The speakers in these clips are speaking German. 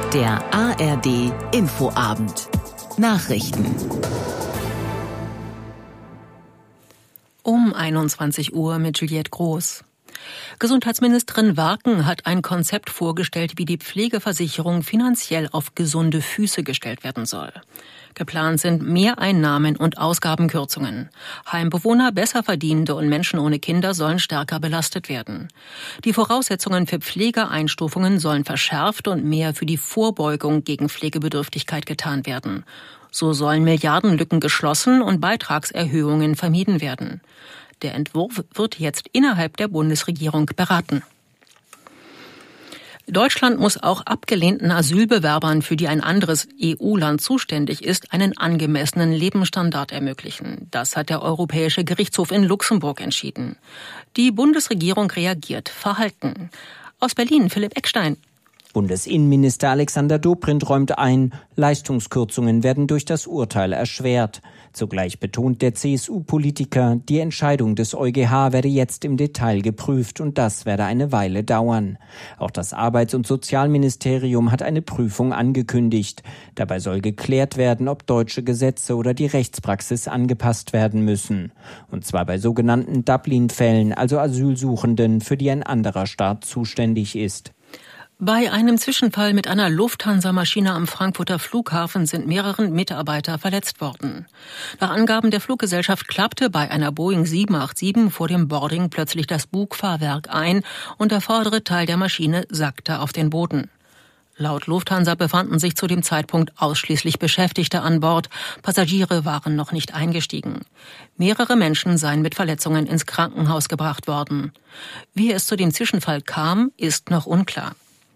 Der ARD Infoabend. Nachrichten. Um 21 Uhr mit Juliette Groß. Gesundheitsministerin Warken hat ein Konzept vorgestellt, wie die Pflegeversicherung finanziell auf gesunde Füße gestellt werden soll. Geplant sind Mehreinnahmen und Ausgabenkürzungen. Heimbewohner, Besserverdienende und Menschen ohne Kinder sollen stärker belastet werden. Die Voraussetzungen für Pflegeeinstufungen sollen verschärft und mehr für die Vorbeugung gegen Pflegebedürftigkeit getan werden. So sollen Milliardenlücken geschlossen und Beitragserhöhungen vermieden werden. Der Entwurf wird jetzt innerhalb der Bundesregierung beraten. Deutschland muss auch abgelehnten Asylbewerbern, für die ein anderes EU-Land zuständig ist, einen angemessenen Lebensstandard ermöglichen. Das hat der Europäische Gerichtshof in Luxemburg entschieden. Die Bundesregierung reagiert verhalten. Aus Berlin Philipp Eckstein. Bundesinnenminister Alexander Dobrindt räumt ein, Leistungskürzungen werden durch das Urteil erschwert. Zugleich betont der CSU-Politiker, die Entscheidung des EuGH werde jetzt im Detail geprüft und das werde eine Weile dauern. Auch das Arbeits- und Sozialministerium hat eine Prüfung angekündigt. Dabei soll geklärt werden, ob deutsche Gesetze oder die Rechtspraxis angepasst werden müssen. Und zwar bei sogenannten Dublin-Fällen, also Asylsuchenden, für die ein anderer Staat zuständig ist. Bei einem Zwischenfall mit einer Lufthansa-Maschine am Frankfurter Flughafen sind mehrere Mitarbeiter verletzt worden. Nach Angaben der Fluggesellschaft klappte bei einer Boeing 787 vor dem Boarding plötzlich das Bugfahrwerk ein und der vordere Teil der Maschine sackte auf den Boden. Laut Lufthansa befanden sich zu dem Zeitpunkt ausschließlich Beschäftigte an Bord. Passagiere waren noch nicht eingestiegen. Mehrere Menschen seien mit Verletzungen ins Krankenhaus gebracht worden. Wie es zu dem Zwischenfall kam, ist noch unklar.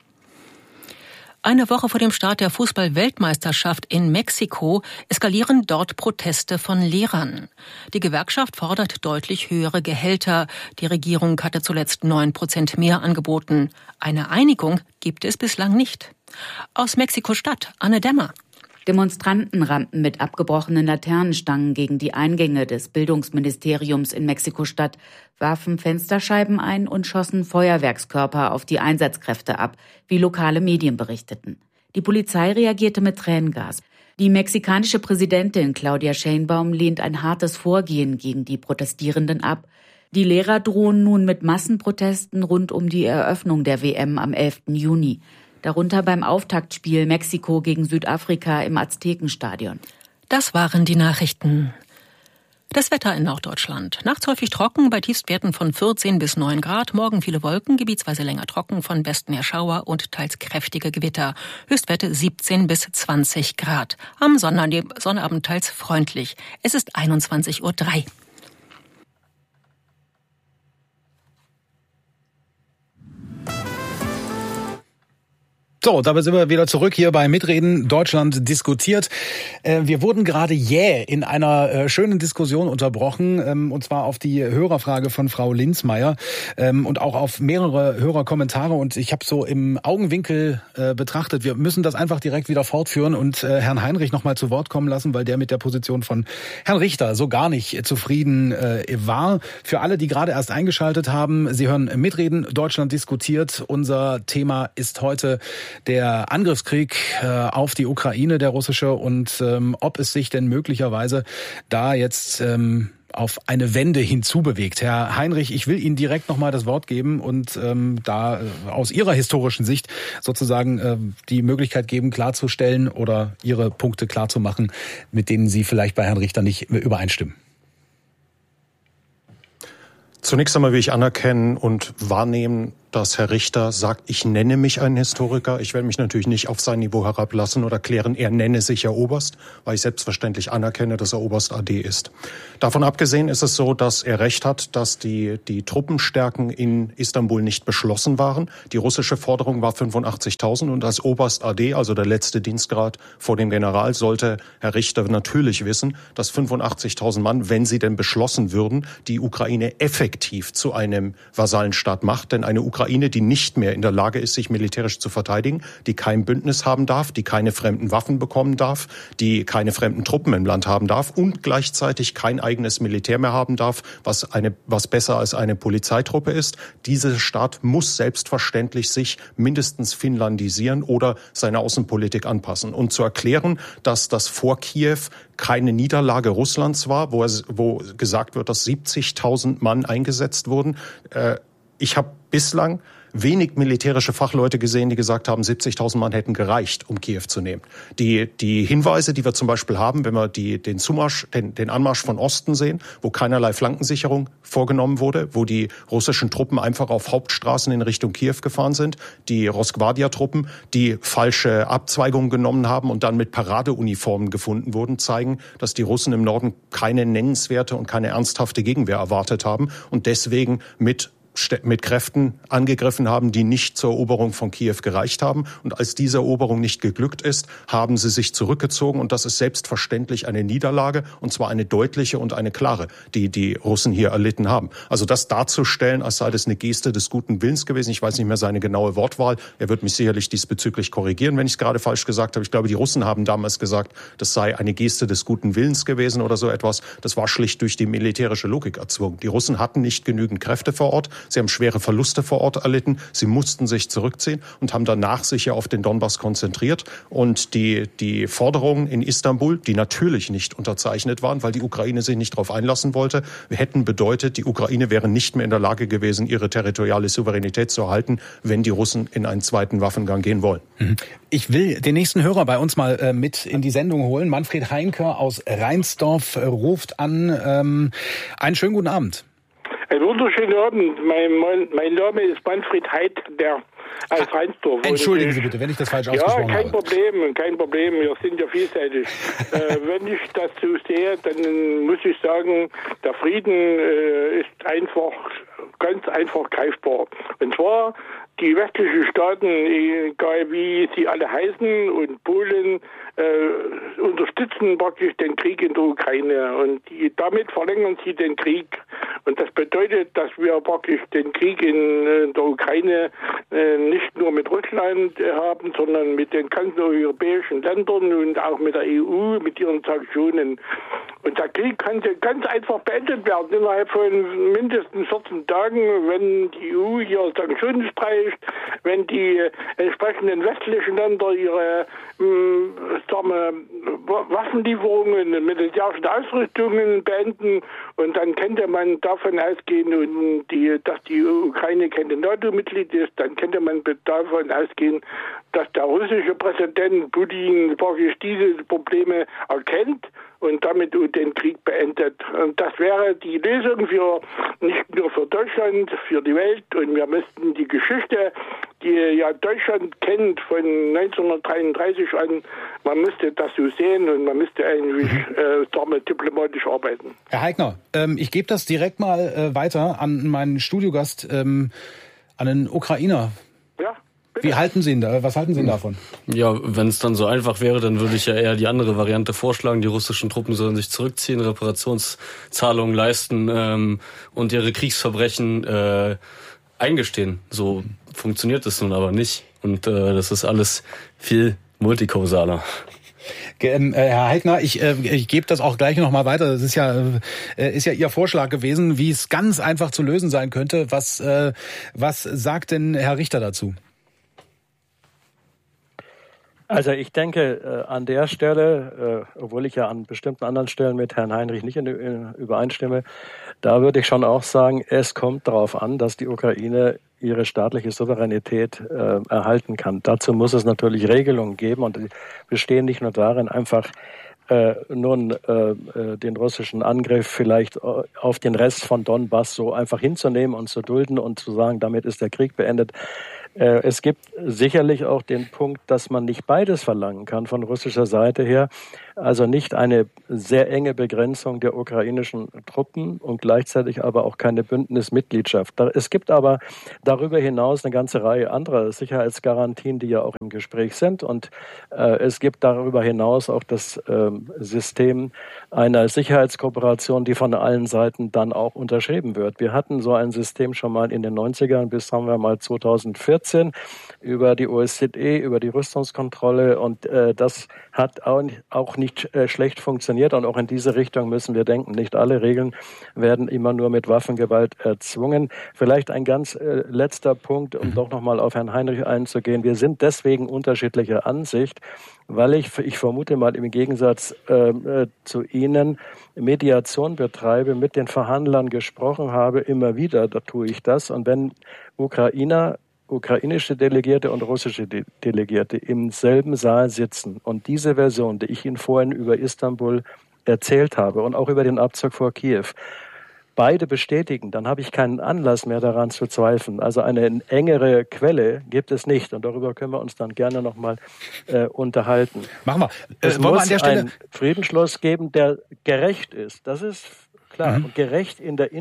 Eine Woche vor dem Start der Fußball-Weltmeisterschaft in Mexiko eskalieren dort Proteste von Lehrern. Die Gewerkschaft fordert deutlich höhere Gehälter. Die Regierung hatte zuletzt 9% mehr angeboten. Eine Einigung gibt es bislang nicht. Aus Mexiko-Stadt, Anne Dämmer. Demonstranten rannten mit abgebrochenen Laternenstangen gegen die Eingänge des Bildungsministeriums in Mexiko-Stadt, warfen Fensterscheiben ein und schossen Feuerwerkskörper auf die Einsatzkräfte ab, wie lokale Medien berichteten. Die Polizei reagierte mit Tränengas. Die mexikanische Präsidentin Claudia Sheinbaum lehnt ein hartes Vorgehen gegen die Protestierenden ab. Die Lehrer drohen nun mit Massenprotesten rund um die Eröffnung der WM am 11. Juni. Darunter beim Auftaktspiel Mexiko gegen Südafrika im Aztekenstadion. Das waren die Nachrichten. Das Wetter in Norddeutschland. Nachts häufig trocken, bei Tiefstwerten von 14 bis 9 Grad. Morgen viele Wolken, gebietsweise länger trocken, von Westen her Schauer und teils kräftige Gewitter. Höchstwerte 17 bis 20 Grad. Am Sonnabend teils freundlich. Es ist 21:03 Uhr. So, dabei sind wir wieder zurück hier bei Mitreden Deutschland diskutiert. Wir wurden gerade in einer schönen Diskussion unterbrochen, und zwar auf die Hörerfrage von Frau Linzmeier und auch auf mehrere Hörerkommentare. Und ich habe so im Augenwinkel betrachtet, wir müssen das einfach direkt wieder fortführen und Herrn Heinrich nochmal zu Wort kommen lassen, weil der mit der Position von Herrn Richter so gar nicht zufrieden war. Für alle, die gerade erst eingeschaltet haben, Sie hören Mitreden Deutschland diskutiert. Unser Thema ist heute der Angriffskrieg auf die Ukraine, der russische, und ob es sich denn möglicherweise da jetzt auf eine Wende hinzubewegt. Herr Heinrich, ich will Ihnen direkt nochmal das Wort geben und da aus Ihrer historischen Sicht sozusagen die Möglichkeit geben, klarzustellen oder Ihre Punkte klarzumachen, mit denen Sie vielleicht bei Herrn Richter nicht übereinstimmen. Zunächst einmal will ich anerkennen und wahrnehmen, dass Herr Richter sagt, ich nenne mich einen Historiker. Ich werde mich natürlich nicht auf sein Niveau herablassen oder klären, er nenne sich ja Oberst, weil ich selbstverständlich anerkenne, dass er Oberst AD ist. Davon abgesehen ist es so, dass er recht hat, dass die Truppenstärken in Istanbul nicht beschlossen waren. Die russische Forderung war 85.000 und als Oberst AD, also der letzte Dienstgrad vor dem General, sollte Herr Richter natürlich wissen, dass 85.000 Mann, wenn sie denn beschlossen würden, die Ukraine effektiv zu einem Vasallenstaat macht. Denn eine Ukraine Ukraine, die nicht mehr in der Lage ist, sich militärisch zu verteidigen, die kein Bündnis haben darf, die keine fremden Waffen bekommen darf, die keine fremden Truppen im Land haben darf und gleichzeitig kein eigenes Militär mehr haben darf, was besser als eine Polizeitruppe ist. Dieser Staat muss selbstverständlich sich mindestens finnlandisieren oder seine Außenpolitik anpassen. Und zu erklären, dass das vor Kiew keine Niederlage Russlands war, wo gesagt wird, dass 70.000 Mann eingesetzt wurden. Ich habe bislang wenig militärische Fachleute gesehen, die gesagt haben, 70.000 Mann hätten gereicht, um Kiew zu nehmen. Die Hinweise, die wir zum Beispiel haben, wenn wir den Anmarsch von Osten sehen, wo keinerlei Flankensicherung vorgenommen wurde, wo die russischen Truppen einfach auf Hauptstraßen in Richtung Kiew gefahren sind, die Rosgvardia-Truppen, die falsche Abzweigungen genommen haben und dann mit Paradeuniformen gefunden wurden, zeigen, dass die Russen im Norden keine nennenswerte und keine ernsthafte Gegenwehr erwartet haben und deswegen mit Kräften angegriffen haben, die nicht zur Eroberung von Kiew gereicht haben. Und als diese Eroberung nicht geglückt ist, haben sie sich zurückgezogen. Und das ist selbstverständlich eine Niederlage, und zwar eine deutliche und eine klare, die die Russen hier erlitten haben. Also das darzustellen, als sei das eine Geste des guten Willens gewesen. Ich weiß nicht mehr seine genaue Wortwahl. Er wird mich sicherlich diesbezüglich korrigieren, wenn ich es gerade falsch gesagt habe. Ich glaube, die Russen haben damals gesagt, das sei eine Geste des guten Willens gewesen oder so etwas. Das war schlicht durch die militärische Logik erzwungen. Die Russen hatten nicht genügend Kräfte vor Ort. Sie haben schwere Verluste vor Ort erlitten. Sie mussten sich zurückziehen und haben danach sich ja auf den Donbass konzentriert. Und die Forderungen in Istanbul, die natürlich nicht unterzeichnet waren, weil die Ukraine sich nicht darauf einlassen wollte, hätten bedeutet, die Ukraine wäre nicht mehr in der Lage gewesen, ihre territoriale Souveränität zu erhalten, wenn die Russen in einen zweiten Waffengang gehen wollen. Ich will den nächsten Hörer bei uns mal mit in die Sendung holen. Manfred Heinker aus Reinsdorf ruft an. Einen schönen guten Abend. Einen wunderschönen Abend. Mein Name ist Manfred Heid, der aus Reinsdorf. Entschuldigen Sie bitte, wenn ich das falsch ausgesprochen habe. Ja, kein Problem. Wir sind ja vielseitig. Wenn ich das so sehe, dann muss ich sagen, der Frieden ist ganz einfach greifbar. Und zwar die westlichen Staaten, egal wie sie alle heißen, und Polen unterstützen praktisch den Krieg in der Ukraine, und damit verlängern sie den Krieg. Und das bedeutet, dass wir praktisch den Krieg in der Ukraine nicht nur mit Russland haben, sondern mit den ganzen europäischen Ländern und auch mit der EU, mit ihren Sanktionen. Und der Krieg kann ganz einfach beendet werden, innerhalb von mindestens 14 Tagen, wenn die EU hier Sanktionen streicht, wenn die entsprechenden westlichen Länder ihre Waffenlieferungen, militärischen Ausrüstungen beenden. Und dann könnte man davon ausgehen, dass die Ukraine kein NATO-Mitglied ist. Dann könnte man davon ausgehen, dass der russische Präsident Putin praktisch diese Probleme erkennt und damit den Krieg beendet. Und das wäre die Lösung nicht nur für Deutschland, für die Welt. Und wir müssten die Geschichte, die ja Deutschland kennt von 1933 an, man müsste das so sehen und man müsste eigentlich diplomatisch arbeiten. Herr Heigner, ich gebe das direkt mal weiter an meinen Studiogast, an den Ukrainer. Ja. Was halten Sie denn davon? Ja, wenn es dann so einfach wäre, dann würde ich ja eher die andere Variante vorschlagen. Die russischen Truppen sollen sich zurückziehen, Reparationszahlungen leisten und ihre Kriegsverbrechen eingestehen. So funktioniert es nun aber nicht. Und das ist alles viel multikausaler. Herr Heigner, ich gebe das auch gleich noch mal weiter. Das ist ja Ihr Vorschlag gewesen, wie es ganz einfach zu lösen sein könnte. Was sagt denn Herr Richter dazu? Also ich denke, an der Stelle, obwohl ich ja an bestimmten anderen Stellen mit Herrn Heinrich nicht übereinstimme, da würde ich schon auch sagen, es kommt darauf an, dass die Ukraine ihre staatliche Souveränität erhalten kann. Dazu muss es natürlich Regelungen geben, und die bestehen nicht nur darin, einfach nun den russischen Angriff vielleicht auf den Rest von Donbass so einfach hinzunehmen und zu dulden und zu sagen, damit ist der Krieg beendet. Es gibt sicherlich auch den Punkt, dass man nicht beides verlangen kann von russischer Seite her. Also nicht eine sehr enge Begrenzung der ukrainischen Truppen und gleichzeitig aber auch keine Bündnismitgliedschaft. Es gibt aber darüber hinaus eine ganze Reihe anderer Sicherheitsgarantien, die ja auch im Gespräch sind. Und es gibt darüber hinaus auch das System einer Sicherheitskooperation, die von allen Seiten dann auch unterschrieben wird. Wir hatten so ein System schon mal in den 90ern bis, sagen wir mal, 2014 über die OSZE, über die Rüstungskontrolle. Und das hat auch nicht schlecht funktioniert. Und auch in diese Richtung müssen wir denken. Nicht alle Regeln werden immer nur mit Waffengewalt erzwungen. Vielleicht ein ganz letzter Punkt, um doch nochmal auf Herrn Heinrich einzugehen. Wir sind deswegen unterschiedlicher Ansicht, weil ich vermute mal im Gegensatz zu Ihnen Mediation betreibe, mit den Verhandlern gesprochen habe, immer wieder, da tue ich das. Und wenn ukrainische Delegierte und russische Delegierte im selben Saal sitzen und diese Version, die ich Ihnen vorhin über Istanbul erzählt habe und auch über den Abzug vor Kiew, beide bestätigen, dann habe ich keinen Anlass mehr daran zu zweifeln. Also eine engere Quelle gibt es nicht. Und darüber können wir uns dann gerne nochmal unterhalten. Machen wir. Es muss an der Stelle einen Friedensschluss geben, der gerecht ist. Das ist klar. Und gerecht in der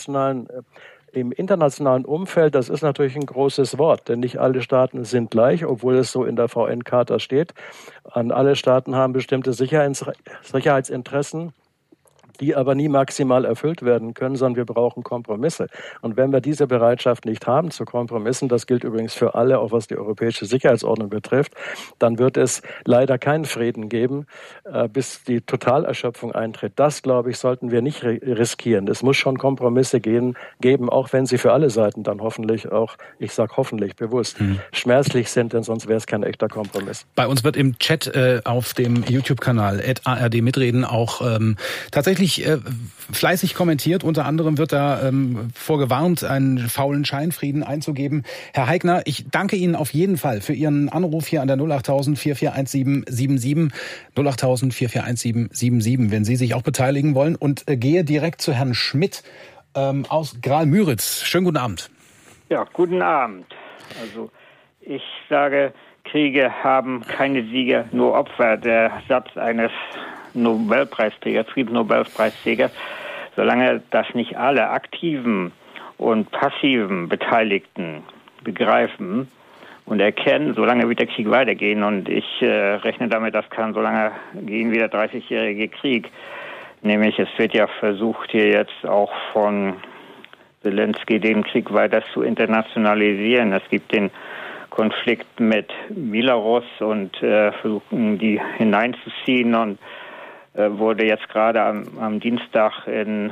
im internationalen Umfeld, das ist natürlich ein großes Wort, denn nicht alle Staaten sind gleich, obwohl es so in der VN-Charta steht. Alle Staaten haben bestimmte Sicherheitsinteressen, die aber nie maximal erfüllt werden können, sondern wir brauchen Kompromisse. Und wenn wir diese Bereitschaft nicht haben zu Kompromissen, das gilt übrigens für alle, auch was die europäische Sicherheitsordnung betrifft, dann wird es leider keinen Frieden geben, bis die Totalerschöpfung eintritt. Das, glaube ich, sollten wir nicht riskieren. Es muss schon Kompromisse geben, auch wenn sie für alle Seiten dann hoffentlich auch, ich sage hoffentlich bewusst, schmerzlich sind, denn sonst wäre es kein echter Kompromiss. Bei uns wird im Chat auf dem YouTube-Kanal @ARD mitreden auch tatsächlich fleißig kommentiert. Unter anderem wird da vorgewarnt, einen faulen Scheinfrieden einzugeben. Herr Heigner, ich danke Ihnen auf jeden Fall für Ihren Anruf hier an der 08000 441777, 08000 441777, wenn Sie sich auch beteiligen wollen. Und gehe direkt zu Herrn Schmidt aus Graal-Müritz. Schönen guten Abend. Ja, guten Abend. Also ich sage, Kriege haben keine Sieger, nur Opfer. Der Satz eines Nobelpreisträgers, Friedensnobelpreisträgers, solange das nicht alle aktiven und passiven Beteiligten begreifen und erkennen, solange wird der Krieg weitergehen. Und ich rechne damit, das kann so lange gehen wie der 30-jährige Krieg. Nämlich es wird ja versucht, hier jetzt auch von Zelensky den Krieg weiter zu internationalisieren. Es gibt den Konflikt mit Belarus und versuchen die hineinzuziehen und wurde jetzt gerade am Dienstag in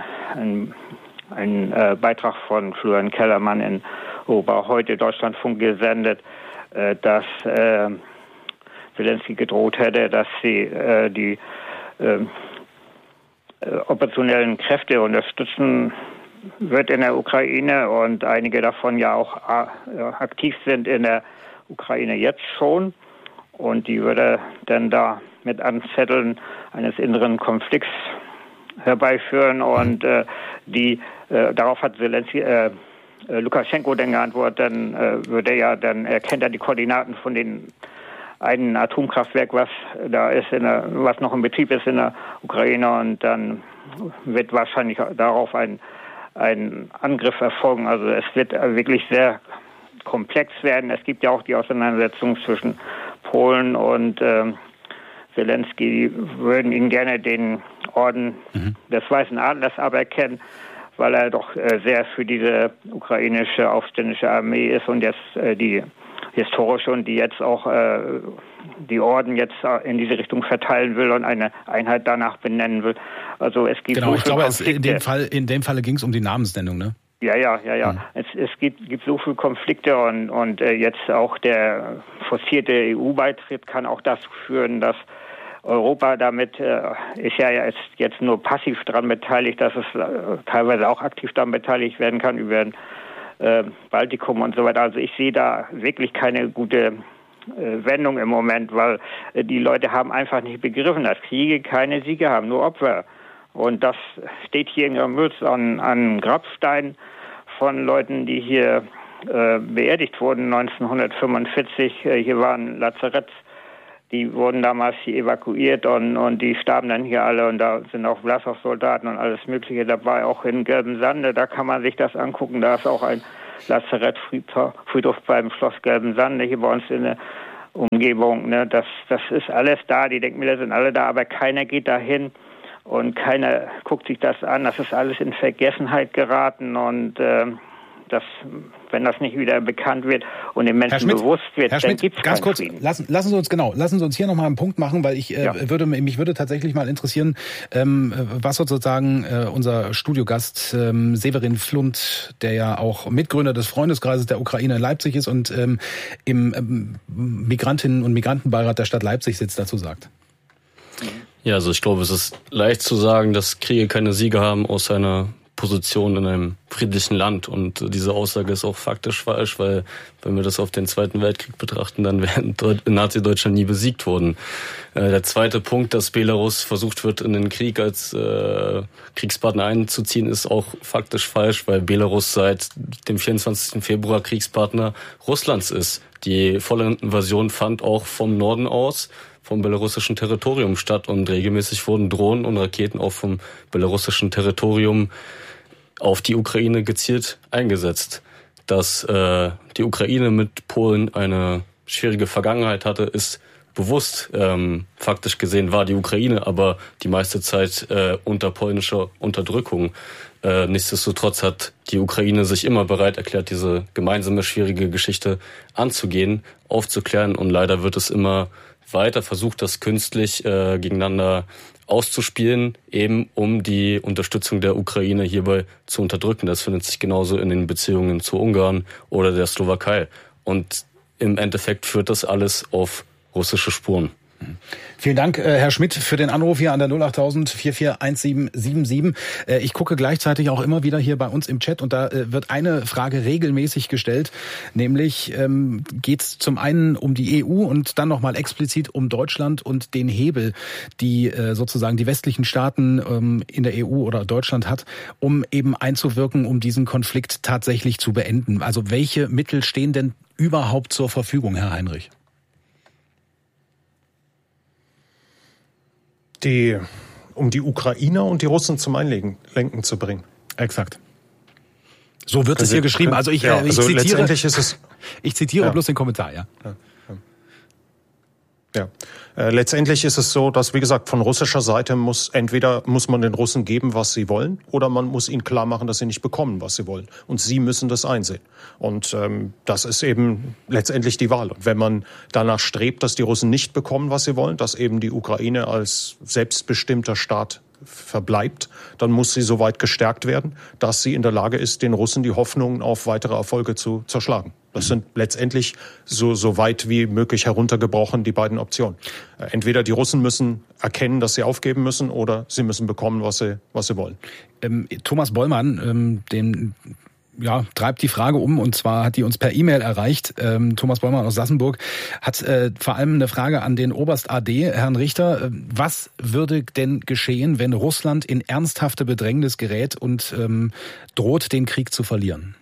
ein Beitrag von Florian Kellermann in Europa heute Deutschlandfunk gesendet, dass Zelensky gedroht hätte, dass sie die operationellen Kräfte unterstützen wird in der Ukraine und einige davon ja auch aktiv sind in der Ukraine jetzt schon. Und die würde dann da mit Anzetteln eines inneren Konflikts herbeiführen. Und darauf hat Zelensky, Lukaschenko dann geantwortet, dann erkennt er die Koordinaten von den einen Atomkraftwerk, was da ist, was noch in Betrieb ist in der Ukraine. Und dann wird wahrscheinlich darauf ein Angriff erfolgen. Also es wird wirklich sehr komplex werden. Es gibt ja auch die Auseinandersetzung zwischen Polen und Zelensky. Die würden ihn gerne den Orden des Weißen Adlers aberkennen, weil er doch sehr für diese ukrainische aufständische Armee ist und jetzt die historische und die jetzt auch die Orden jetzt in diese Richtung verteilen will und eine Einheit danach benennen will. Also es gibt ich glaube, in dem Falle ging es um die Namensnennung, ne? Ja. Es gibt so viele Konflikte und jetzt auch der forcierte EU-Beitritt kann auch dazu führen, dass Europa damit ist ja jetzt nur passiv daran beteiligt, dass es teilweise auch aktiv daran beteiligt werden kann über Baltikum und so weiter. Also ich sehe da wirklich keine gute Wendung im Moment, weil die Leute haben einfach nicht begriffen, dass Kriege keine Siege haben, nur Opfer. Und das steht hier in Graal-Müritz an Grabsteinen von Leuten, die hier beerdigt wurden 1945. Hier waren Lazaretts, die wurden damals hier evakuiert und die starben dann hier alle und da sind auch Wlassow-Soldaten und alles Mögliche dabei, auch in Gelbensande, da kann man sich das angucken, da ist auch ein Lazarettfriedhof beim Schloss Gelbensande hier bei uns in der Umgebung, ne? Das ist alles da, die Denkmäler sind alle da, aber keiner geht dahin und keiner guckt sich das an, das ist alles in Vergessenheit geraten und wenn das nicht wieder bekannt wird und den Menschen bewusst wird, dann gibt es keinen kurz, Frieden. Lassen Sie uns hier nochmal einen Punkt machen, weil mich würde tatsächlich mal interessieren, was sozusagen unser Studiogast Severin Flund, der ja auch Mitgründer des Freundeskreises der Ukraine in Leipzig ist und im Migrantinnen- und Migrantenbeirat der Stadt Leipzig sitzt, dazu sagt. Ja, also ich glaube, es ist leicht zu sagen, dass Kriege keine Siege haben aus einer Position in einem friedlichen Land. Und diese Aussage ist auch faktisch falsch, weil wenn wir das auf den Zweiten Weltkrieg betrachten, dann wären Nazi-Deutschland nie besiegt worden. Der zweite Punkt, dass Belarus versucht wird, in den Krieg als Kriegspartner einzuziehen, ist auch faktisch falsch, weil Belarus seit dem 24. Februar Kriegspartner Russlands ist. Die volle Invasion fand auch vom Norden aus, vom belarussischen Territorium statt und regelmäßig wurden Drohnen und Raketen auch vom belarussischen Territorium auf die Ukraine gezielt eingesetzt. Dass die Ukraine mit Polen eine schwierige Vergangenheit hatte, ist bewusst. Faktisch gesehen war die Ukraine aber die meiste Zeit unter polnischer Unterdrückung. Nichtsdestotrotz hat die Ukraine sich immer bereit erklärt, diese gemeinsame schwierige Geschichte anzugehen, aufzuklären und leider wird es immer weiter versucht, das künstlich gegeneinander auszuspielen, eben um die Unterstützung der Ukraine hierbei zu unterdrücken. Das findet sich genauso in den Beziehungen zu Ungarn oder der Slowakei. Und im Endeffekt führt das alles auf russische Spuren. Vielen Dank, Herr Schmidt, für den Anruf hier an der 08000 441777. Ich gucke gleichzeitig auch immer wieder hier bei uns im Chat und da wird eine Frage regelmäßig gestellt, nämlich geht es zum einen um die EU und dann nochmal explizit um Deutschland und den Hebel, die sozusagen die westlichen Staaten in der EU oder Deutschland hat, um eben einzuwirken, um diesen Konflikt tatsächlich zu beenden. Also welche Mittel stehen denn überhaupt zur Verfügung, Herr Heinrich? Um die Ukrainer und die Russen zum Einlenken zu bringen. Exakt. So wird es hier geschrieben. Also ich zitiere, letztendlich ist es, ich zitiere bloß den Kommentar, ja. Letztendlich ist es so, dass, wie gesagt, von russischer Seite muss man den Russen geben, was sie wollen, oder man muss ihnen klar machen, dass sie nicht bekommen, was sie wollen. Und sie müssen das einsehen. Und das ist eben letztendlich die Wahl. Und wenn man danach strebt, dass die Russen nicht bekommen, was sie wollen, dass eben die Ukraine als selbstbestimmter Staat verbleibt, dann muss sie so weit gestärkt werden, dass sie in der Lage ist, den Russen die Hoffnungen auf weitere Erfolge zu zerschlagen. Das sind letztendlich so weit wie möglich heruntergebrochen die beiden Optionen. Entweder die Russen müssen erkennen, dass sie aufgeben müssen, oder sie müssen bekommen, was sie wollen. Thomas Bollmann, treibt die Frage um, und zwar hat die uns per E-Mail erreicht. Thomas Bollmann aus Sassenburg hat vor allem eine Frage an den Oberst AD, Herrn Richter. Was würde denn geschehen, wenn Russland in ernsthafte Bedrängnis gerät und droht, den Krieg zu verlieren?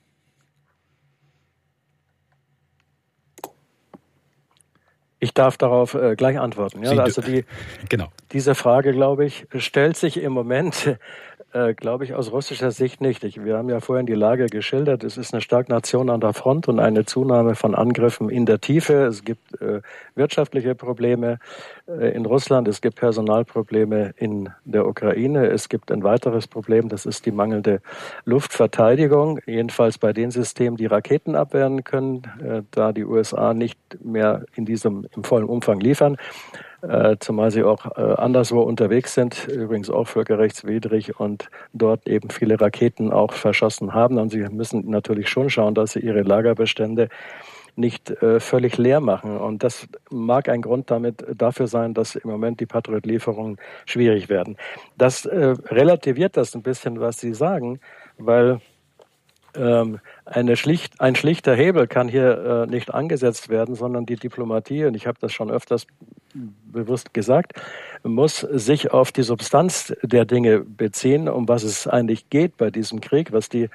Ich darf darauf gleich antworten. Ja? Also diese Frage, glaube ich, stellt sich im Moment, aus russischer Sicht nicht. Wir haben ja vorhin die Lage geschildert. Es ist eine Stagnation an der Front und eine Zunahme von Angriffen in der Tiefe. Es gibt wirtschaftliche Probleme in Russland. Es gibt Personalprobleme in der Ukraine. Es gibt ein weiteres Problem, das ist die mangelnde Luftverteidigung. Jedenfalls bei den Systemen, die Raketen abwehren können, da die USA nicht mehr im vollen Umfang liefern. Zumal sie auch anderswo unterwegs sind, übrigens auch völkerrechtswidrig und dort eben viele Raketen auch verschossen haben. Und sie müssen natürlich schon schauen, dass sie ihre Lagerbestände nicht völlig leer machen. Und das mag ein Grund dafür sein, dass im Moment die Patriot-Lieferungen schwierig werden. Das relativiert das ein bisschen, was Sie sagen, weil ein schlichter Hebel kann hier nicht angesetzt werden, sondern die Diplomatie, und ich habe das schon öfters bewusst gesagt, muss sich auf die Substanz der Dinge beziehen, um was es eigentlich geht bei diesem Krieg, was die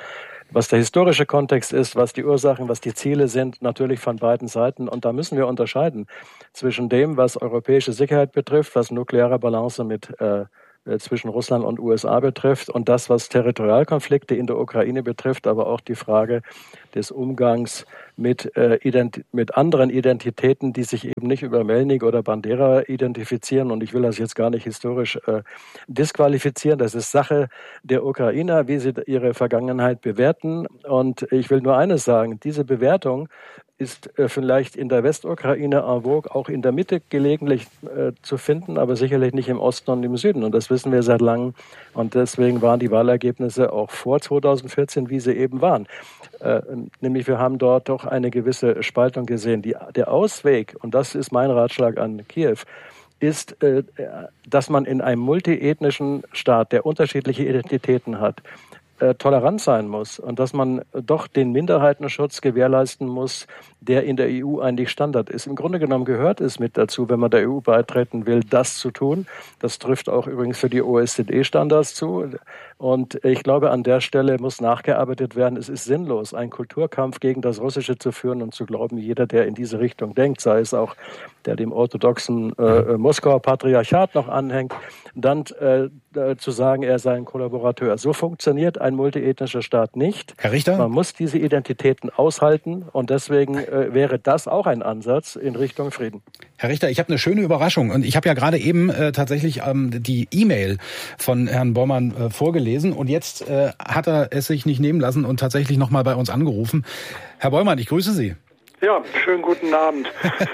was der historische Kontext ist, was die Ursachen, was die Ziele sind, natürlich von beiden Seiten. Und da müssen wir unterscheiden zwischen dem, was europäische Sicherheit betrifft, was nukleare Balance zwischen Russland und USA betrifft und das, was Territorialkonflikte in der Ukraine betrifft, aber auch die Frage des Umgangs mit anderen Identitäten, die sich eben nicht über Melnik oder Bandera identifizieren. Und ich will das jetzt gar nicht historisch disqualifizieren. Das ist Sache der Ukrainer, wie sie ihre Vergangenheit bewerten. Und ich will nur eines sagen, diese Bewertung ist vielleicht in der Westukraine en vogue, auch in der Mitte gelegentlich zu finden, aber sicherlich nicht im Osten und im Süden. Und das wissen wir seit langem. Und deswegen waren die Wahlergebnisse auch vor 2014, wie sie eben waren. Nämlich wir haben dort doch eine gewisse Spaltung gesehen. Der Ausweg, und das ist mein Ratschlag an Kiew, ist, dass man in einem multiethnischen Staat, der unterschiedliche Identitäten hat, tolerant sein muss und dass man doch den Minderheitenschutz gewährleisten muss, der in der EU eigentlich Standard ist. Im Grunde genommen gehört es mit dazu, wenn man der EU beitreten will, das zu tun. Das trifft auch übrigens für die OECD-Standards zu. Und ich glaube, an der Stelle muss nachgearbeitet werden. Es ist sinnlos, einen Kulturkampf gegen das Russische zu führen und zu glauben, jeder, der in diese Richtung denkt, sei es auch der dem orthodoxen Moskauer Patriarchat noch anhängt, dann zu sagen, er sei ein Kollaborateur. So funktioniert ein multiethnischer Staat nicht. Herr Richter? Man muss diese Identitäten aushalten und deswegen wäre das auch ein Ansatz in Richtung Frieden. Herr Richter, ich habe eine schöne Überraschung und ich habe ja gerade eben tatsächlich die E-Mail von Herrn Bormann vorgelesen und jetzt hat er es sich nicht nehmen lassen und tatsächlich nochmal bei uns angerufen. Herr Bormann, ich grüße Sie. Ja, schönen guten Abend.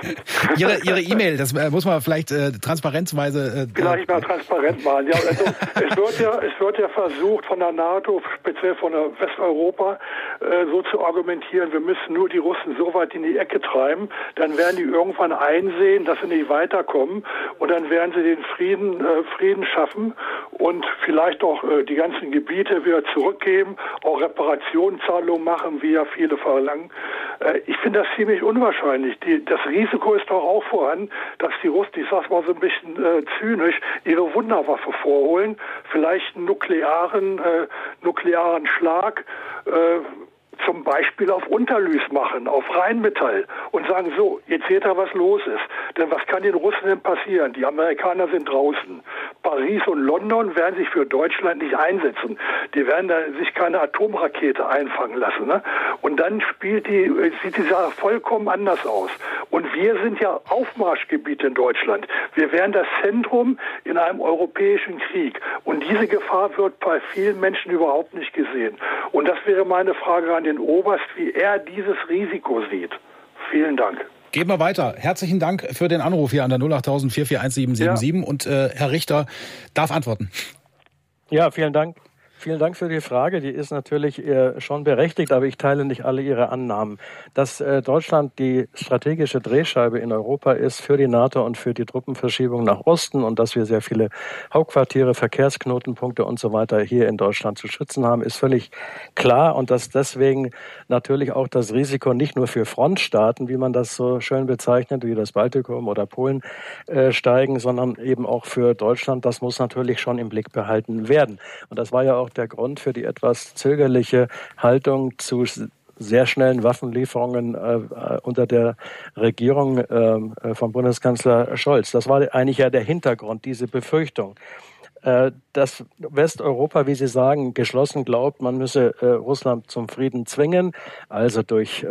Ihre E-Mail, das muss man vielleicht transparenzweise... Vielleicht mal transparent machen. Ja, also es wird ja versucht von der NATO, speziell von der Westeuropa, so zu argumentieren, wir müssen nur die Russen so weit in die Ecke treiben, dann werden die irgendwann einsehen, dass sie nicht weiterkommen und dann werden sie den Frieden schaffen und vielleicht auch die ganzen Gebiete wieder zurückgeben, auch Reparationszahlungen machen, wie ja viele verlangen. Ich finde das ziemlich unwahrscheinlich. Das Risiko ist doch auch vorhanden, dass die Russen, ich sag's mal so ein bisschen zynisch, ihre Wunderwaffe vorholen, vielleicht einen nuklearen Schlag, zum Beispiel auf Unterlüß machen, auf Rheinmetall und sagen so, jetzt seht ihr, was los ist. Denn was kann den Russen denn passieren? Die Amerikaner sind draußen. Paris und London werden sich für Deutschland nicht einsetzen. Die werden da sich keine Atomrakete einfangen lassen. Ne? Und dann sieht die Sache vollkommen anders aus. Und wir sind ja Aufmarschgebiet in Deutschland. Wir wären das Zentrum in einem europäischen Krieg. Und diese Gefahr wird bei vielen Menschen überhaupt nicht gesehen. Und das wäre meine Frage an den Oberst, wie er dieses Risiko sieht. Vielen Dank. Gehen wir weiter. Herzlichen Dank für den Anruf hier an der 08000 441 777 und Herr Richter darf antworten. Ja, vielen Dank. Vielen Dank für die Frage. Die ist natürlich schon berechtigt, aber ich teile nicht alle Ihre Annahmen. Dass Deutschland die strategische Drehscheibe in Europa ist für die NATO und für die Truppenverschiebung nach Osten und dass wir sehr viele Hauptquartiere, Verkehrsknotenpunkte und so weiter hier in Deutschland zu schützen haben, ist völlig klar. Und dass deswegen natürlich auch das Risiko nicht nur für Frontstaaten, wie man das so schön bezeichnet, wie das Baltikum oder Polen steigen, sondern eben auch für Deutschland, das muss natürlich schon im Blick behalten werden. Und das war ja auch der Grund für die etwas zögerliche Haltung zu sehr schnellen Waffenlieferungen unter der Regierung von Bundeskanzler Scholz. Das war eigentlich ja der Hintergrund, diese Befürchtung. Dass Westeuropa, wie Sie sagen, geschlossen glaubt, man müsse Russland zum Frieden zwingen, also durch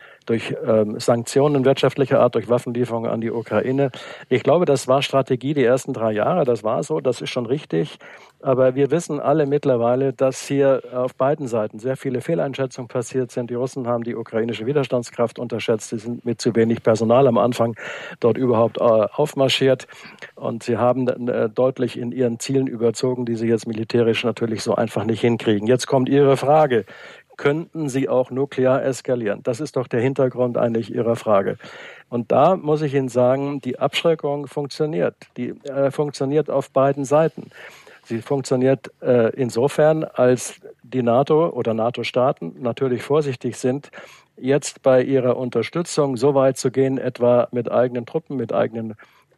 Sanktionen wirtschaftlicher Art, durch Waffenlieferungen an die Ukraine. Ich glaube, das war Strategie die ersten 3 Jahre, das war so, das ist schon richtig. Aber wir wissen alle mittlerweile, dass hier auf beiden Seiten sehr viele Fehleinschätzungen passiert sind. Die Russen haben die ukrainische Widerstandskraft unterschätzt. Sie sind mit zu wenig Personal am Anfang dort überhaupt aufmarschiert. Und sie haben deutlich in ihren Zielen überzogen, die sie jetzt militärisch natürlich so einfach nicht hinkriegen. Jetzt kommt Ihre Frage. Könnten sie auch nuklear eskalieren? Das ist doch der Hintergrund eigentlich Ihrer Frage. Und da muss ich Ihnen sagen, die Abschreckung funktioniert. Die funktioniert auf beiden Seiten. Sie funktioniert insofern, als die NATO oder NATO-Staaten natürlich vorsichtig sind, jetzt bei ihrer Unterstützung so weit zu gehen, etwa mit eigenen Truppen, mit eigenen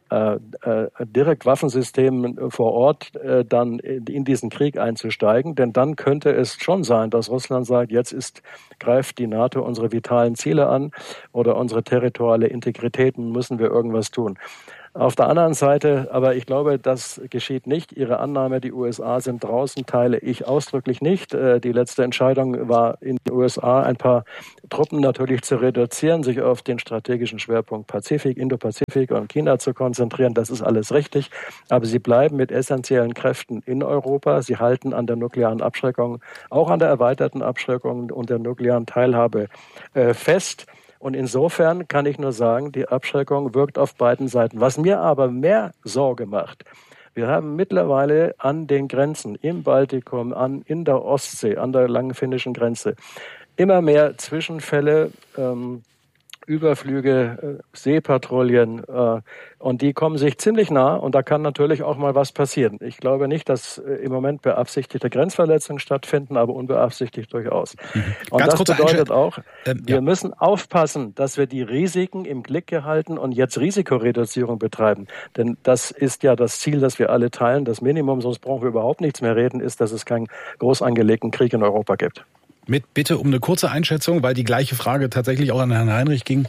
direkt Waffensystemen vor Ort dann in diesen Krieg einzusteigen. Denn dann könnte es schon sein, dass Russland sagt, jetzt greift die NATO unsere vitalen Ziele an oder unsere territoriale Integrität, müssen wir irgendwas tun. Auf der anderen Seite, aber ich glaube, das geschieht nicht. Ihre Annahme, die USA sind draußen, teile ich ausdrücklich nicht. Die letzte Entscheidung war in den USA, ein paar Truppen natürlich zu reduzieren, sich auf den strategischen Schwerpunkt Pazifik, Indo-Pazifik und China zu konzentrieren. Das ist alles richtig. Aber sie bleiben mit essentiellen Kräften in Europa. Sie halten an der nuklearen Abschreckung, auch an der erweiterten Abschreckung und der nuklearen Teilhabe fest. Und insofern kann ich nur sagen, die Abschreckung wirkt auf beiden Seiten. Was mir aber mehr Sorge macht, wir haben mittlerweile an den Grenzen im Baltikum, in der Ostsee, an der langen finnischen Grenze, immer mehr Zwischenfälle, Überflüge, Seepatrouillen und die kommen sich ziemlich nah und da kann natürlich auch mal was passieren. Ich glaube nicht, dass im Moment beabsichtigte Grenzverletzungen stattfinden, aber unbeabsichtigt durchaus. Und das bedeutet auch, wir müssen aufpassen, dass wir die Risiken im Blick gehalten und jetzt Risikoreduzierung betreiben. Denn das ist ja das Ziel, das wir alle teilen. Das Minimum, sonst brauchen wir überhaupt nichts mehr reden, ist, dass es keinen groß angelegten Krieg in Europa gibt. Mit Bitte um eine kurze Einschätzung, weil die gleiche Frage tatsächlich auch an Herrn Heinrich ging.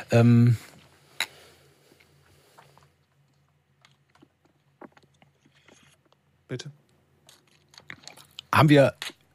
Bitte? Haben wir...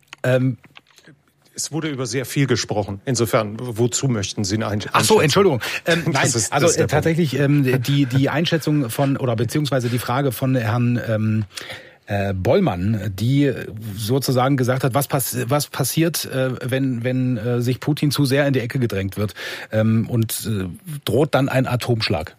Es wurde über sehr viel gesprochen. Insofern, wozu möchten Sie eine Einschätzung? Ach so, Entschuldigung. Nein, das also tatsächlich die Einschätzung von, oder beziehungsweise die Frage von Herrn Bollmann, die sozusagen gesagt hat, was passiert, wenn sich Putin zu sehr in die Ecke gedrängt wird und droht dann ein Atomschlag?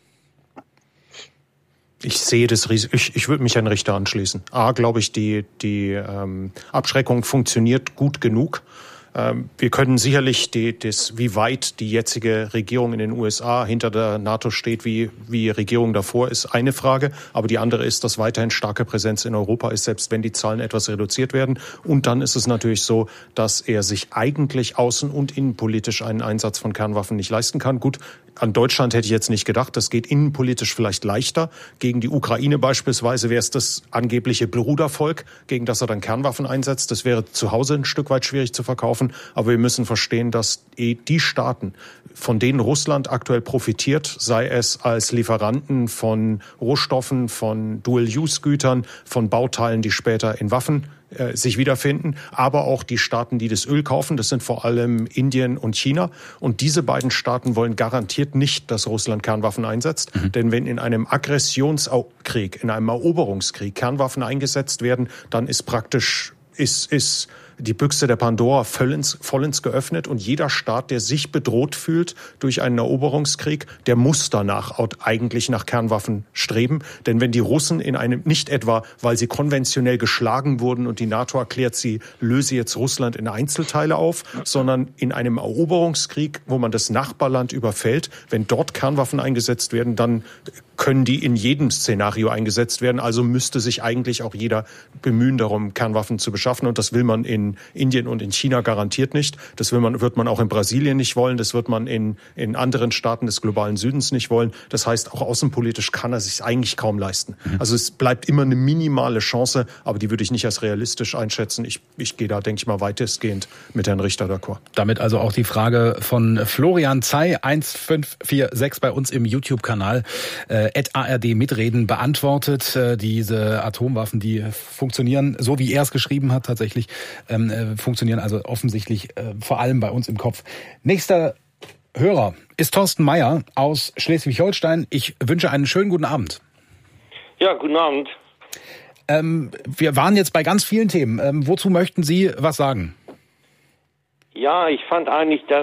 Ich sehe das Risiko. Ich würde mich an Richter anschließen. Glaube ich, die Abschreckung funktioniert gut genug. Wir können sicherlich wie weit die jetzige Regierung in den USA hinter der NATO steht, wie Regierung davor, ist eine Frage. Aber die andere ist, dass weiterhin starke Präsenz in Europa ist, selbst wenn die Zahlen etwas reduziert werden. Und dann ist es natürlich so, dass er sich eigentlich außen- und innenpolitisch einen Einsatz von Kernwaffen nicht leisten kann. Gut, an Deutschland hätte ich jetzt nicht gedacht. Das geht innenpolitisch vielleicht leichter. Gegen die Ukraine beispielsweise wäre es das angebliche Brudervolk, gegen das er dann Kernwaffen einsetzt. Das wäre zu Hause ein Stück weit schwierig zu verkaufen. Aber wir müssen verstehen, dass die Staaten, von denen Russland aktuell profitiert, sei es als Lieferanten von Rohstoffen, von Dual-Use-Gütern, von Bauteilen, die später in Waffen sich wiederfinden, aber auch die Staaten, die das Öl kaufen, das sind vor allem Indien und China. Und diese beiden Staaten wollen garantiert nicht, dass Russland Kernwaffen einsetzt. Denn wenn in einem Aggressionskrieg, in einem Eroberungskrieg Kernwaffen eingesetzt werden, dann ist praktisch die Büchse der Pandora vollends geöffnet und jeder Staat, der sich bedroht fühlt durch einen Eroberungskrieg, der muss danach eigentlich nach Kernwaffen streben. Denn wenn die Russen nicht etwa, weil sie konventionell geschlagen wurden und die NATO erklärt, sie löse jetzt Russland in Einzelteile auf, sondern in einem Eroberungskrieg, wo man das Nachbarland überfällt, wenn dort Kernwaffen eingesetzt werden, dann können die in jedem Szenario eingesetzt werden. Also müsste sich eigentlich auch jeder bemühen darum, Kernwaffen zu beschaffen. Und das will man in Indien und in China garantiert nicht. Das wird man auch in Brasilien nicht wollen. Das wird man in anderen Staaten des globalen Südens nicht wollen. Das heißt, auch außenpolitisch kann er sich eigentlich kaum leisten. Also es bleibt immer eine minimale Chance, aber die würde ich nicht als realistisch einschätzen. Ich gehe da, denke ich mal, weitestgehend mit Herrn Richter d'accord. Damit also auch die Frage von Florian Zey 1546 bei uns im YouTube-Kanal @ARD mitreden beantwortet. Diese Atomwaffen, die funktionieren, so wie er es geschrieben hat, tatsächlich funktionieren also offensichtlich vor allem bei uns im Kopf. Nächster Hörer ist Thorsten Meyer aus Schleswig-Holstein. Ich wünsche einen schönen guten Abend. Ja, guten Abend. Wir waren jetzt bei ganz vielen Themen. Wozu möchten Sie was sagen? Ja, ich fand eigentlich das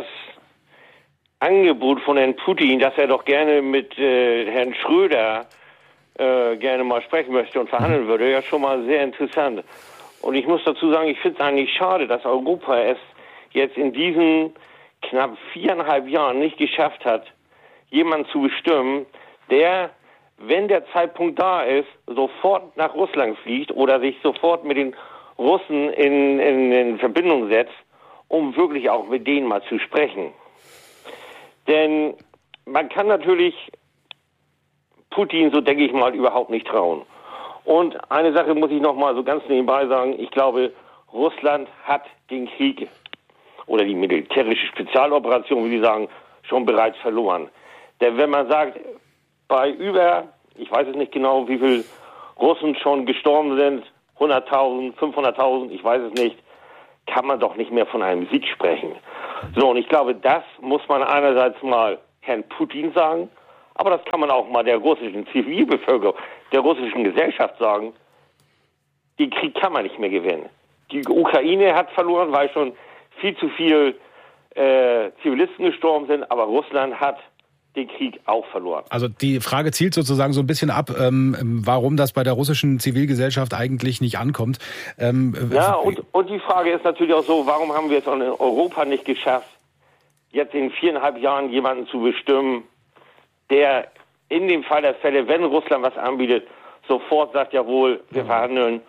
Angebot von Herrn Putin, dass er doch gerne mit Herrn Schröder gerne mal sprechen möchte und verhandeln würde, ja schon mal sehr interessant. Und ich muss dazu sagen, ich finde es eigentlich schade, dass Europa es jetzt in diesen knapp 4,5 Jahren nicht geschafft hat, jemanden zu bestimmen, der, wenn der Zeitpunkt da ist, sofort nach Russland fliegt oder sich sofort mit den Russen in Verbindung setzt, um wirklich auch mit denen mal zu sprechen. Denn man kann natürlich Putin, so denke ich mal, überhaupt nicht trauen. Und eine Sache muss ich noch mal so ganz nebenbei sagen. Ich glaube, Russland hat den Krieg oder die militärische Spezialoperation, wie Sie sagen, schon bereits verloren. Denn wenn man sagt, bei ich weiß es nicht genau, wie viele Russen schon gestorben sind, 100.000, 500.000, ich weiß es nicht, kann man doch nicht mehr von einem Sieg sprechen. So, und ich glaube, das muss man einerseits mal Herrn Putin sagen, aber das kann man auch mal der russischen Zivilbevölkerung, der russischen Gesellschaft sagen. Den Krieg kann man nicht mehr gewinnen. Die Ukraine hat verloren, weil schon viel zu viel Zivilisten gestorben sind, aber Russland hat den Krieg auch verloren. Also die Frage zielt sozusagen so ein bisschen ab, warum das bei der russischen Zivilgesellschaft eigentlich nicht ankommt. Ja, und die Frage ist natürlich auch so, warum haben wir es auch in Europa nicht geschafft, jetzt in 4,5 Jahren jemanden zu bestimmen, der in dem Fall der Fälle, wenn Russland was anbietet, sofort sagt, jawohl, wir verhandeln.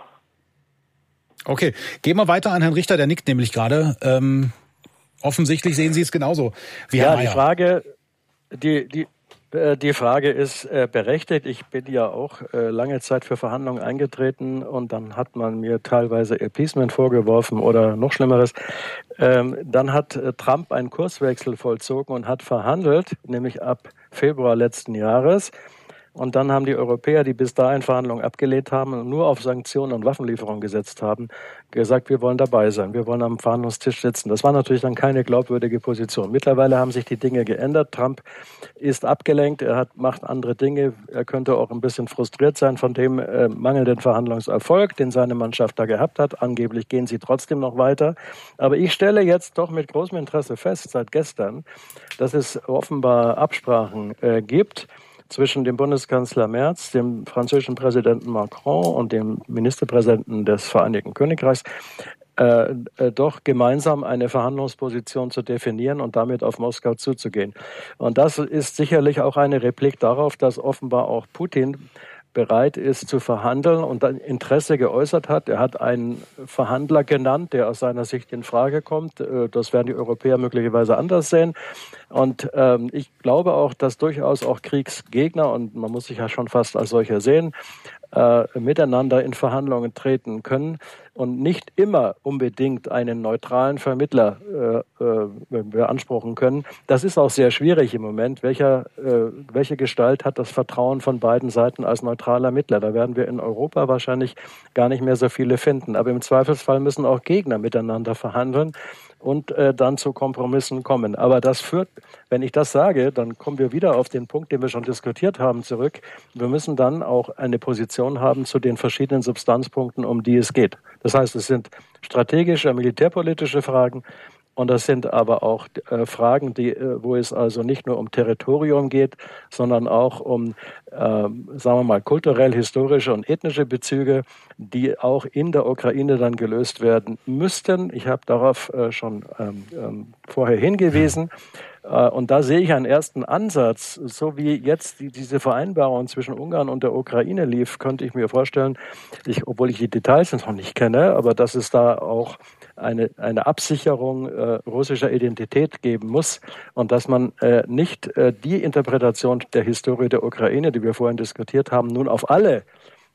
Okay, gehen wir weiter an Herrn Richter, der nickt nämlich gerade. Offensichtlich sehen Sie es genauso wie Herr Mayer. Die Frage ist berechtigt. Ich bin ja auch lange Zeit für Verhandlungen eingetreten und dann hat man mir teilweise Appeasement vorgeworfen oder noch Schlimmeres. Dann hat Trump einen Kurswechsel vollzogen und hat verhandelt, nämlich ab Februar letzten Jahres. Und dann haben die Europäer, die bis dahin Verhandlungen abgelehnt haben und nur auf Sanktionen und Waffenlieferungen gesetzt haben, gesagt, wir wollen dabei sein, wir wollen am Verhandlungstisch sitzen. Das war natürlich dann keine glaubwürdige Position. Mittlerweile haben sich die Dinge geändert. Trump ist abgelenkt, macht andere Dinge. Er könnte auch ein bisschen frustriert sein von dem mangelnden Verhandlungserfolg, den seine Mannschaft da gehabt hat. Angeblich gehen sie trotzdem noch weiter. Aber ich stelle jetzt doch mit großem Interesse fest, seit gestern, dass es offenbar Absprachen gibt zwischen dem Bundeskanzler Merz, dem französischen Präsidenten Macron und dem Ministerpräsidenten des Vereinigten Königreichs, doch gemeinsam eine Verhandlungsposition zu definieren und damit auf Moskau zuzugehen. Und das ist sicherlich auch eine Replik darauf, dass offenbar auch Putin bereit ist zu verhandeln und dann Interesse geäußert hat. Er hat einen Verhandler genannt, der aus seiner Sicht in Frage kommt. Das werden die Europäer möglicherweise anders sehen. Und ich glaube auch, dass durchaus auch Kriegsgegner, und man muss sich ja schon fast als solcher sehen, miteinander in Verhandlungen treten können und nicht immer unbedingt einen neutralen Vermittler beanspruchen können. Das ist auch sehr schwierig im Moment. Welche Gestalt hat das Vertrauen von beiden Seiten als neutraler Mittler? Da werden wir in Europa wahrscheinlich gar nicht mehr so viele finden. Aber im Zweifelsfall müssen auch Gegner miteinander verhandeln und dann zu Kompromissen kommen. Aber das führt, wenn ich das sage, dann kommen wir wieder auf den Punkt, den wir schon diskutiert haben, zurück. Wir müssen dann auch eine Position haben zu den verschiedenen Substanzpunkten, um die es geht. Das heißt, es sind strategische, militärpolitische Fragen und das sind aber auch Fragen, wo es also nicht nur um Territorium geht, sondern auch um, sagen wir mal, kulturell-historische und ethnische Bezüge, die auch in der Ukraine dann gelöst werden müssten. Ich habe darauf schon vorher hingewiesen. Und da sehe ich einen ersten Ansatz. So wie jetzt diese Vereinbarung zwischen Ungarn und der Ukraine lief, könnte ich mir vorstellen, obwohl ich die Details noch nicht kenne, aber dass es da auch eine Absicherung russischer Identität geben muss und dass man nicht die Interpretation der Historie der Ukraine, die wir vorhin diskutiert haben, nun auf alle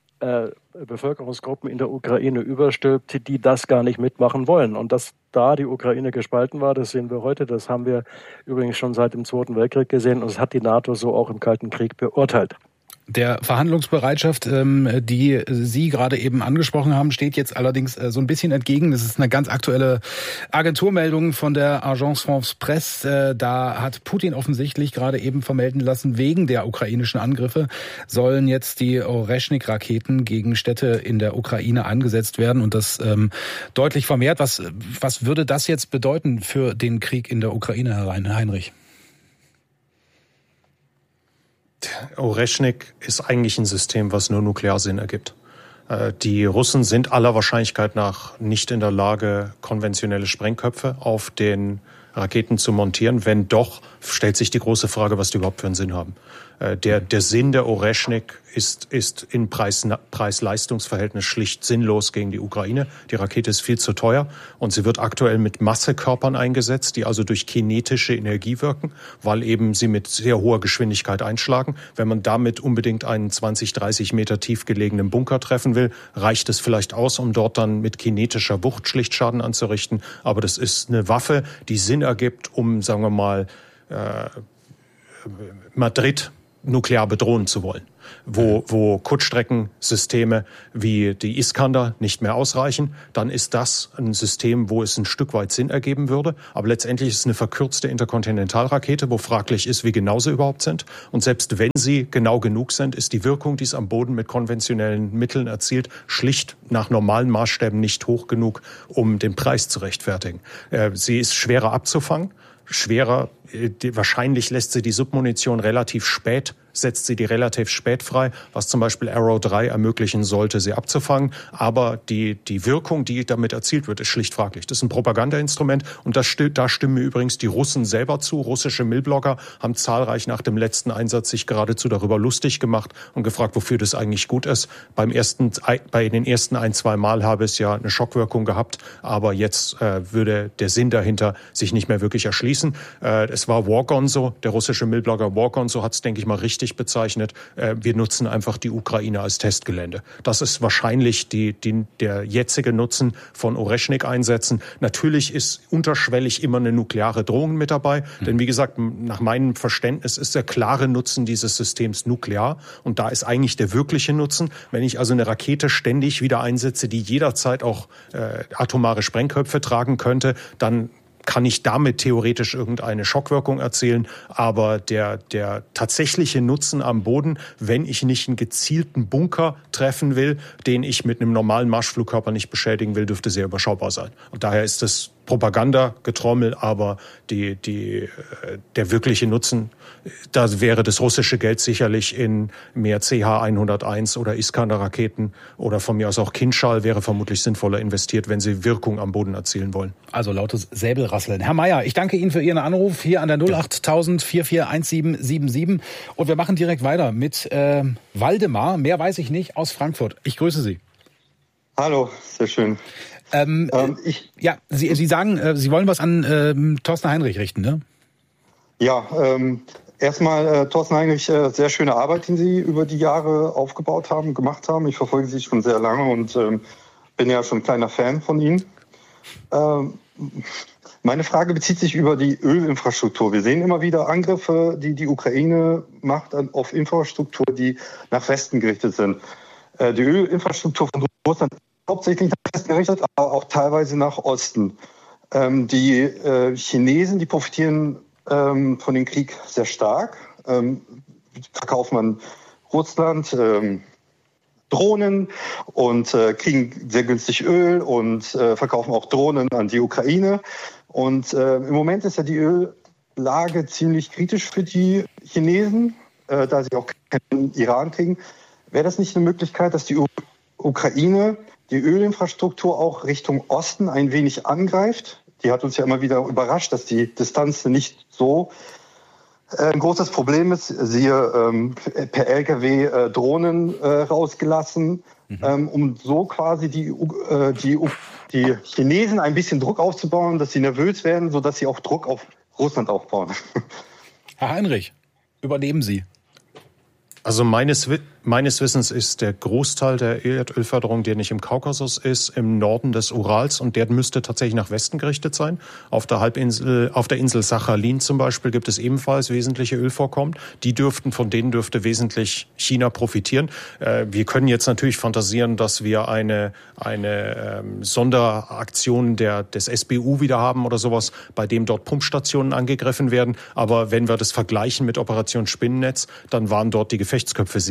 Bevölkerungsgruppen in der Ukraine überstülpt, die das gar nicht mitmachen wollen. Und dass da die Ukraine gespalten war, das sehen wir heute. Das haben wir übrigens schon seit dem Zweiten Weltkrieg gesehen. Und das hat die NATO so auch im Kalten Krieg beurteilt. Der Verhandlungsbereitschaft, die Sie gerade eben angesprochen haben, steht jetzt allerdings so ein bisschen entgegen. Das ist eine ganz aktuelle Agenturmeldung von der Agence France Presse. Da hat Putin offensichtlich gerade eben vermelden lassen, wegen der ukrainischen Angriffe sollen jetzt die Oreschnik-Raketen gegen Städte in der Ukraine eingesetzt werden und das deutlich vermehrt. Was würde das jetzt bedeuten für den Krieg in der Ukraine, Herr Heinrich? Oreschnik ist eigentlich ein System, was nur Nuklearsinn ergibt. Die Russen sind aller Wahrscheinlichkeit nach nicht in der Lage, konventionelle Sprengköpfe auf den Raketen zu montieren. Wenn doch, stellt sich die große Frage, was die überhaupt für einen Sinn haben. Der Sinn der Oreschnik ist in Preis-Leistungs-Verhältnis schlicht sinnlos gegen die Ukraine. Die Rakete ist viel zu teuer und sie wird aktuell mit Massekörpern eingesetzt, die also durch kinetische Energie wirken, weil eben sie mit sehr hoher Geschwindigkeit einschlagen. Wenn man damit unbedingt einen 20, 30 Meter tief gelegenen Bunker treffen will, reicht es vielleicht aus, um dort dann mit kinetischer Wucht schlicht Schaden anzurichten. Aber das ist eine Waffe, die Sinn ergibt, um, sagen wir mal, Madrid nuklear bedrohen zu wollen, wo Kurzstreckensysteme wie die Iskander nicht mehr ausreichen, dann ist das ein System, wo es ein Stück weit Sinn ergeben würde. Aber letztendlich ist es eine verkürzte Interkontinentalrakete, wo fraglich ist, wie genau sie überhaupt sind. Und selbst wenn sie genau genug sind, ist die Wirkung, die es am Boden mit konventionellen Mitteln erzielt, schlicht nach normalen Maßstäben nicht hoch genug, um den Preis zu rechtfertigen. Sie ist schwerer abzufangen. Wahrscheinlich setzt sie die relativ spät frei, was zum Beispiel Arrow 3 ermöglichen sollte, sie abzufangen. Aber die Wirkung, die damit erzielt wird, ist schlicht fraglich. Das ist ein Propagandainstrument und da stimmen mir übrigens die Russen selber zu. Russische Milblogger haben zahlreich nach dem letzten Einsatz sich geradezu darüber lustig gemacht und gefragt, wofür das eigentlich gut ist. Bei den ersten 1-2 Mal habe es ja eine Schockwirkung gehabt, aber jetzt würde der Sinn dahinter sich nicht mehr wirklich erschließen. Es war Wargonzo, der russische Milblogger Wargonzo hat es, denke ich mal, richtig bezeichnet. Wir nutzen einfach die Ukraine als Testgelände. Das ist wahrscheinlich der jetzige Nutzen von Oreschnik-Einsätzen. Natürlich ist unterschwellig immer eine nukleare Drohung mit dabei, denn wie gesagt, nach meinem Verständnis ist der klare Nutzen dieses Systems nuklear und da ist eigentlich der wirkliche Nutzen. Wenn ich also eine Rakete ständig wieder einsetze, die jederzeit auch atomare Sprengköpfe tragen könnte, dann kann ich damit theoretisch irgendeine Schockwirkung erzielen. Aber der tatsächliche Nutzen am Boden, wenn ich nicht einen gezielten Bunker treffen will, den ich mit einem normalen Marschflugkörper nicht beschädigen will, dürfte sehr überschaubar sein. Und daher ist es Propagandagetrommel, aber der wirkliche Nutzen, da wäre das russische Geld sicherlich in mehr CH-101 oder Iskander-Raketen oder von mir aus auch Kinschall wäre vermutlich sinnvoller investiert, wenn sie Wirkung am Boden erzielen wollen. Also lautes Säbelrasseln. Herr Mayer, ich danke Ihnen für Ihren Anruf hier an der 08000 441777 und wir machen direkt weiter mit Waldemar, mehr weiß ich nicht, aus Frankfurt. Ich grüße Sie. Hallo, sehr schön. Sie sagen, Sie wollen was an Thorsten Heinrich richten, ne? Ja, erstmal Thorsten Heinrich, sehr schöne Arbeit, die Sie über die Jahre aufgebaut haben, gemacht haben. Ich verfolge Sie schon sehr lange und bin ja schon ein kleiner Fan von Ihnen. Meine Frage bezieht sich über die Ölinfrastruktur. Wir sehen immer wieder Angriffe, die die Ukraine macht auf Infrastruktur, die nach Westen gerichtet sind. Die Ölinfrastruktur von Russland hauptsächlich nach Westen gerichtet, aber auch teilweise nach Osten. Die Chinesen, die profitieren von dem Krieg sehr stark. Verkaufen an Russland Drohnen und kriegen sehr günstig Öl und verkaufen auch Drohnen an die Ukraine. Und im Moment ist ja die Öllage ziemlich kritisch für die Chinesen, da sie auch keinen Iran kriegen. Wäre das nicht eine Möglichkeit, dass die Ukraine die Ölinfrastruktur auch Richtung Osten ein wenig angreift? Die hat uns ja immer wieder überrascht, dass die Distanz nicht so ein großes Problem ist. Siehe per LKW Drohnen rausgelassen, um so quasi die Chinesen ein bisschen Druck aufzubauen, dass sie nervös werden, sodass sie auch Druck auf Russland aufbauen. Herr Heinrich, übernehmen Sie. Also meines Wissens ist der Großteil der Erdölförderung, der nicht im Kaukasus ist, im Norden des Urals und der müsste tatsächlich nach Westen gerichtet sein. Auf der Insel Sachalin zum Beispiel gibt es ebenfalls wesentliche Ölvorkommen. Von denen dürfte wesentlich China profitieren. Wir können jetzt natürlich fantasieren, dass wir eine Sonderaktion des SBU wieder haben oder sowas, bei dem dort Pumpstationen angegriffen werden. Aber wenn wir das vergleichen mit Operation Spinnennetz, dann waren dort die Gefechtsköpfe sehr klein.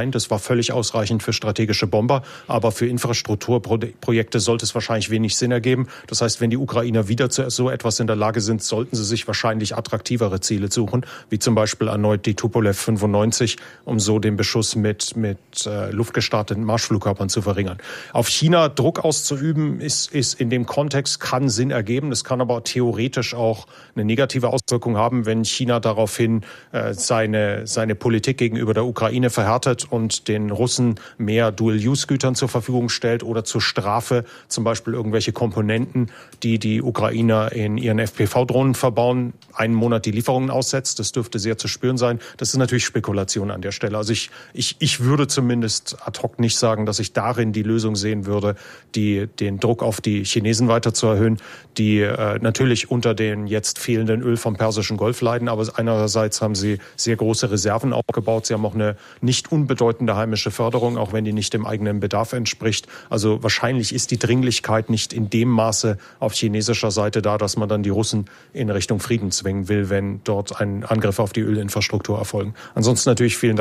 Prozent. Das war völlig ausreichend für strategische Bomber. Aber für Infrastrukturprojekte sollte es wahrscheinlich wenig Sinn ergeben. Das heißt, wenn die Ukrainer wieder zu so etwas in der Lage sind, sollten sie sich wahrscheinlich attraktivere Ziele suchen, wie zum Beispiel erneut die Tupolev 95, um so den Beschuss mit luftgestarteten Marschflugkörpern zu verringern. Auf China Druck auszuüben, ist in dem Kontext, kann Sinn ergeben. Es kann aber theoretisch auch eine negative Auswirkung haben, wenn China daraufhin seine Politik gegenüber der Ukraine verhärtet und den Russen mehr Dual-Use-Gütern zur Verfügung stellt oder zur Strafe zum Beispiel irgendwelche Komponenten, die Ukrainer in ihren FPV-Drohnen verbauen, einen Monat die Lieferungen aussetzt. Das dürfte sehr zu spüren sein. Das ist natürlich Spekulation an der Stelle. Also ich würde zumindest ad hoc nicht sagen, dass ich darin die Lösung sehen würde, den Druck auf die Chinesen weiter zu erhöhen, die natürlich unter den jetzt fehlenden Öl vom Persischen Golf leiden. Aber einerseits haben sie sehr große Reserven aufgebaut. Sie haben auch eine nicht unbedeutende heimische Förderung, auch wenn die nicht dem eigenen Bedarf entspricht. Also wahrscheinlich ist die Dringlichkeit nicht in dem Maße auf chinesischer Seite da, dass man dann die Russen in Richtung Frieden zwingen will, wenn dort ein Angriff auf die Ölinfrastruktur erfolgen. Ansonsten natürlich vielen Dank